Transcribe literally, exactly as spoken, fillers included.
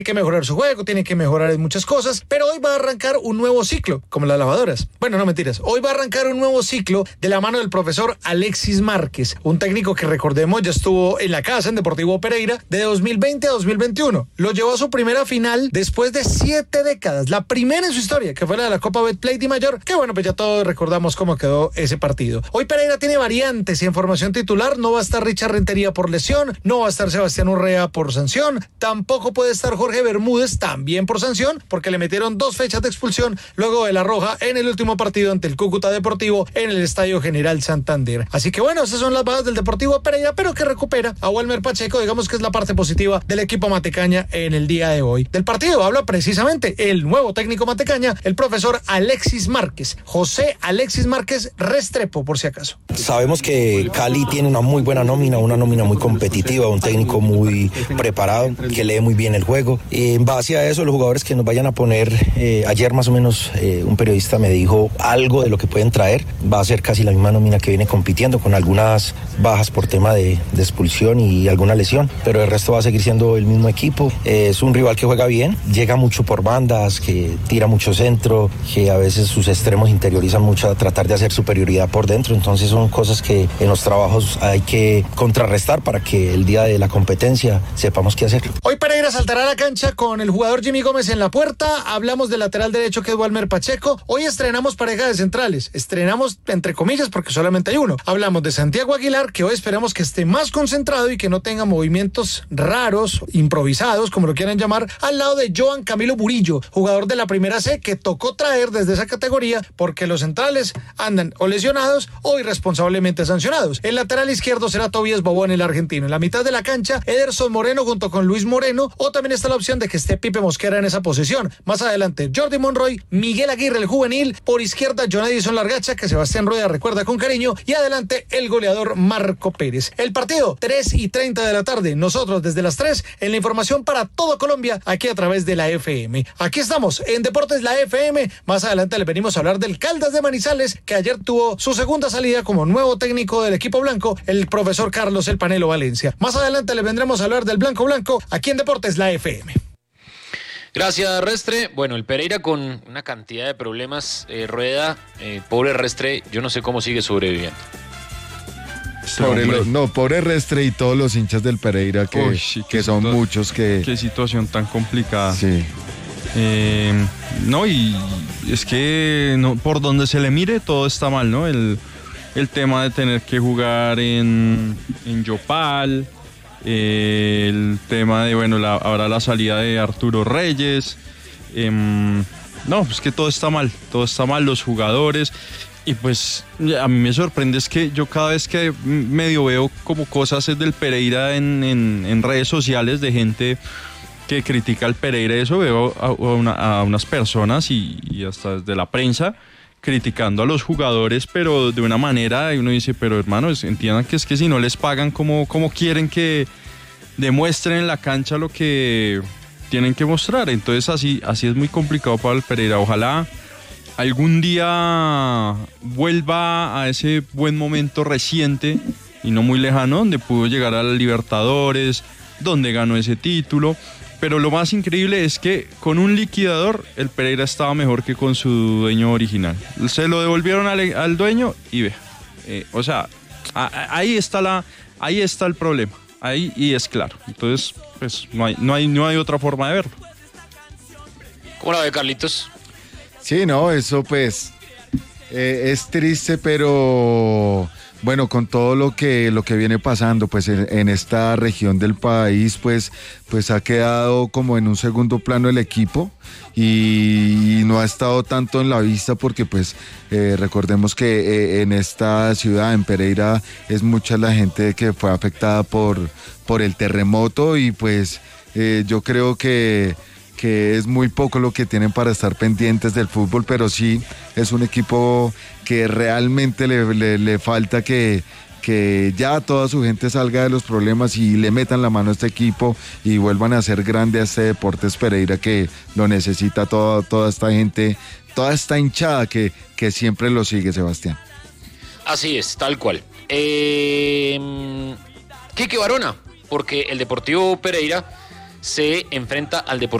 que mejorar su juego, tiene que mejorar en muchas cosas, pero hoy va a arrancar un nuevo ciclo, como las lavadoras. Bueno, no mentiras, hoy va a arrancar un nuevo ciclo de la mano del profesor Alexis Márquez, un técnico que recordemos ya estuvo en la casa en Deportivo Pereira de dos mil veinte a dos mil veintiuno. Lo llevó a su primera final después de siete décadas, la primera en su historia, que fue la de la Copa Betplay Di Mayor, que bueno, pues ya todos recordamos cómo quedó ese partido. Hoy Pereira tiene variantes y en formación titular no va a estar Richard Rentería por lesión, no va a estar Sebastián Urrea por sanción, tampoco puede estar Jorge Jorge Bermúdez también por sanción porque le metieron dos fechas de expulsión luego de la roja en el último partido ante el Cúcuta Deportivo en el Estadio General Santander. Así que bueno, esas son las bajas del Deportivo Pereira, pero que recupera a Walmer Pacheco, digamos que es la parte positiva del equipo matecaña en el día de hoy. Del partido habla precisamente el nuevo técnico matecaña, el profesor Alexis Márquez, José Alexis Márquez Restrepo, por si acaso. Sabemos que Cali tiene una muy buena nómina, una nómina muy competitiva, un técnico muy preparado, que lee muy bien el juego. En base a eso, los jugadores que nos vayan a poner, eh, ayer más o menos eh, un periodista me dijo algo de lo que pueden traer, va a ser casi la misma nómina que viene compitiendo, con algunas bajas por tema de, de expulsión y alguna lesión, pero el resto va a seguir siendo el mismo equipo. Eh, es un rival que juega bien, llega mucho por bandas, que tira mucho centro, que a veces sus extremos interiorizan mucho a tratar de hacer superioridad por dentro, entonces son cosas que en los trabajos hay que contrarrestar para que el día de la competencia sepamos qué hacer. Hoy Pereira saltará a la cancha con el jugador Jimmy Gómez en la puerta, hablamos del lateral derecho que es Walmer Pacheco, hoy estrenamos pareja de centrales, estrenamos entre comillas porque solamente hay uno, hablamos de Santiago Aguilar, que hoy esperamos que esté más concentrado y que no tenga movimientos raros, improvisados, como lo quieran llamar, al lado de Joan Camilo Murillo, jugador de la Primera C que tocó traer desde esa categoría porque los centrales andan o lesionados o irresponsablemente sancionados. El lateral izquierdo será Tobías Bobón, el argentino. En la mitad de la cancha, Ederson Moreno junto con Luis Moreno, o también está la opción de que esté Pipe Mosquera en esa posición. Más adelante, Jordi Monroy, Miguel Aguirre, el juvenil, por izquierda, John Edison Largacha, que Sebastián Rueda recuerda con cariño, y adelante, el goleador Marco Pérez. El partido, tres y treinta de la tarde. Nosotros desde las tres, en la información para todo Colombia, aquí a través de la F M. Aquí estamos, en Deportes La F M. Más adelante le venimos a hablar del Caldas de Manizales, que ayer tuvo su segunda salida como nuevo técnico del equipo blanco, el profesor Carlos El Panelo Valencia. Más adelante le vendremos a hablar del Blanco Blanco, aquí en Deportes La F M. Gracias, Restre. Bueno, el Pereira con una cantidad de problemas, eh, Rueda, eh, pobre Restre, yo no sé cómo sigue sobreviviendo. Pobre lo, no, pobre Restre y todos los hinchas del Pereira, que, Uy, sí, que son situa- muchos que... Qué situación tan complicada. Sí. Eh, no, y es que no, por donde se le mire todo está mal, ¿no? El, el tema de tener que jugar en, en Yopal, eh, el tema de, bueno, la, ahora la salida de Arturo Reyes. Eh, no, pues que todo está mal, todo está mal, los jugadores. Y pues a mí me sorprende es que yo cada vez que medio veo como cosas del Pereira en, en, en redes sociales de gente que critica al Pereira, eso veo a, a, una, a unas personas y, y hasta desde la prensa criticando a los jugadores, pero de una manera, y uno dice, pero hermanos, entiendan que es que si no les pagan, ¿cómo, cómo quieren que demuestren en la cancha lo que tienen que mostrar? Entonces así, así es muy complicado para el Pereira. Ojalá algún día vuelva a ese buen momento reciente y no muy lejano, donde pudo llegar a la Libertadores, donde ganó ese título. Pero lo más increíble es que con un liquidador el Pereira estaba mejor que con su dueño original. Se lo devolvieron al, al dueño y ve. Eh, o sea, a, a, ahí está la, ahí está el problema. Ahí y es claro. Entonces, pues no hay, no hay, no hay otra forma de verlo. ¿Cómo la ve, Carlitos? Sí, no, eso pues eh, es triste, pero bueno, con todo lo que lo que viene pasando pues en, en esta región del país, pues pues ha quedado como en un segundo plano el equipo y, y no ha estado tanto en la vista porque pues eh, recordemos que eh, en esta ciudad, en Pereira, es mucha la gente que fue afectada por, por el terremoto y pues eh, yo creo que que es muy poco lo que tienen para estar pendientes del fútbol, pero sí es un equipo que realmente le, le, le falta que, que ya toda su gente salga de los problemas y le metan la mano a este equipo y vuelvan a hacer grande a este Deportes Pereira que lo necesita toda, toda esta gente, toda esta hinchada que, que siempre lo sigue, Sebastián. Así es, tal cual. Eh, Quique Barona, porque el Deportivo Pereira se enfrenta al Deportivo